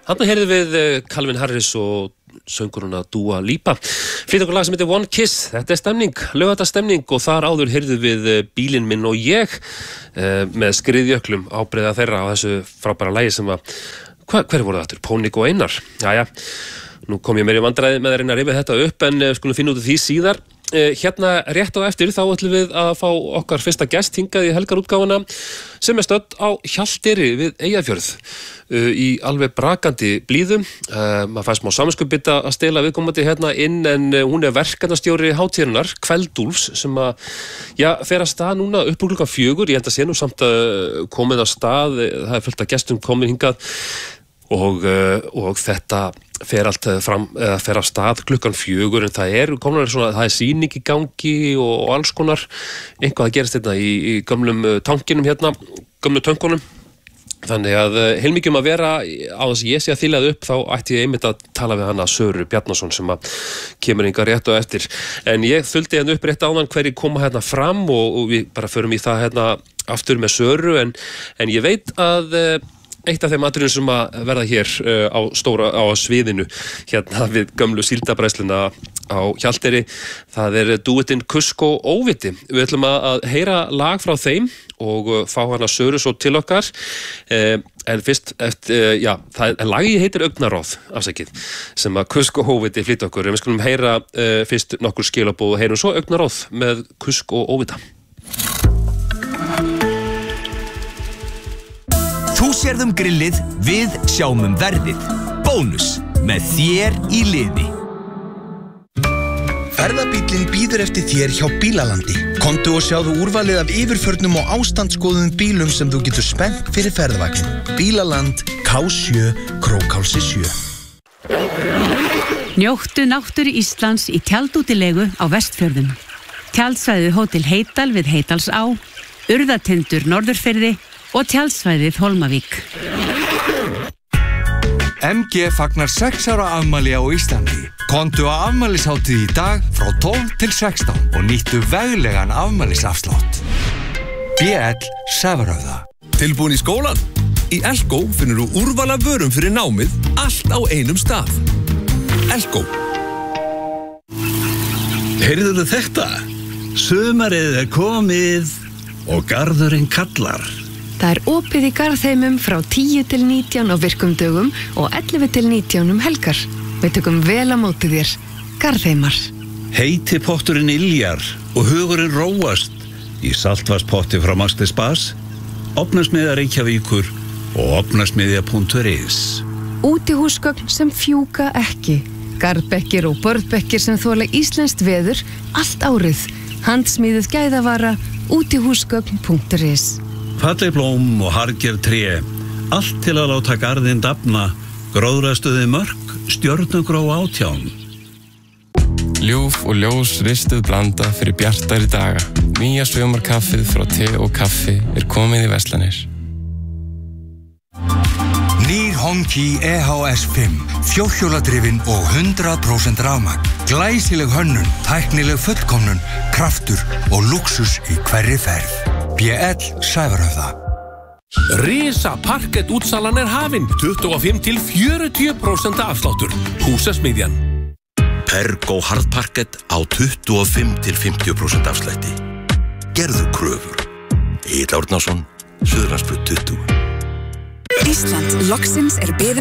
Þarna heyrðum við Calvin Harris og sönguruna Dua Lipa. Flytur okkur lag sem heitir One Kiss. Þetta stemning, laugardagsstemning og þar áður heyrðum við Bílinn minn og ég með Skriðjöklum ábreiða þeirra á þessu frábæra lagi sem að, hver voru það aftur? Pónik og Einar. Jæja, nú kom ég meir í vandræði með að reyna að rifja þetta upp en skulum finna út af því síðar. Hérna rétt á eftir þá ætlum við að fá okkar fyrsta gest hingað í helgarútgáfuna sem stödd á Hjalteyri við Eyjafjörð í alveg brakandi blíðum. Maður fær smá samviskubit að stela viðkomandi hérna inn en hún verkefnastjóri hátíðarinnar, Kveldúlfs, sem að fer að stað núna upp úr klukkan 4. Ég held að sé nú samt komið að stað, það fullt af gestum komin hingað og þetta fer allt fram, eða fer af stað klukkan 4 en það er sýning í gangi og alls konar eitthvað að gerast þetta í gömlum tankinum hérna, gömlu tönkunum. Þannig að heilmikið að vera á þess að ég sé að þýla það upp þá ætti ég einmitt að tala við hana Söru Bjarnason sem að kemur hingað rétt á eftir. En ég þuldi hérna upp rétt áðan hverjir koma hérna fram og við bara förum í það hérna aftur með Söru en ég veit að eitt af þeim atriðum sem að verða hér á sviðinu hérna við gömlu síldabræðsluna á Hjalteyri, það dúettinn Kusk og Óviti. Við ætlum að heyra lag frá þeim og fá hana Söru svo til okkar en fyrst eftir, lagi heitir Augnaráð, afsakið, sem að Kusk og Óviti flytja okkur. Við skulum heyra fyrst nokkur skilaboð og heyrum svo Augnaráð með Kusk og Óvita. Þú sérð grillið, við sjáum verðið. Bónus með þér í liði. Ferðabíllinn bíður eftir þér hjá Bílalandi. Komdu og sjáðu úrvalið af yfirförnum og ástandsgóðum bílum sem þú getur spennt fyrir ferðavagnin. Bílaland, K7, Krókhálsi 7. Njóttu náttúru Íslands í tjaldútilegu á Vestfjörðum. Tjaldsvæðið Hótel Heydal við Heydalsá, Urðatindur Norðurfirði og tjaldsvæðið Hólmavík. MG fagnar 6 ára afmæli á Íslandi. Komdu á afmælishátíð í dag frá 12 til 16 og nýttu veglegan afmælisafslátt. BL Sævarhöfða. Tilbúin í skólan? Í Elko finnur þú úrval af vörum fyrir námið allt á einum stað. Elko. Heyrðuðu þetta? Sumarið komið og garðurinn kallar. Það opið í Garðheimum frá 10 til 19 á virkum dögum og 11 til 19 helgar. Við tökum vel á móti þér. Garðheimar. Heiti potturinn yljar og hugurinn róast í saltvarspotti frá Maxti Spas, Ofnasmiðja Reykjavíkur og ofnasmiðja.is. Útihúsgögn sem fjúka ekki. Garðbekkir og borðbekkir sem þola íslenskt veður allt árið. Handsmíðuð gæðavara, útihúsgögn.is. Falleg blóm og harðgerð tré, allt til að láta garðinn dafna, gróðrastuði mörk, stjörnugró 18. Ljúf og ljós ristuð blanda fyrir bjartari daga. Nýja sumarkaffið frá te og kaffi komið í verslanir. Nýr Honki EHS5, fjórhjóladrifin og 100% rafmagn. Glæsileg hönnun, tæknileg fullkomnun, kraftur og lúxus í hverri ferð. BL Sævarhöfða. Risa parkett útsalan hafin, 25 til 40% afsláttur. Húsasmiðjan. Pergo hardparkett á 25 til 50% afslætti. Gerðu kröfur. Egill Árnason, Suðurlandsbraut 20. Ísland loksins beðið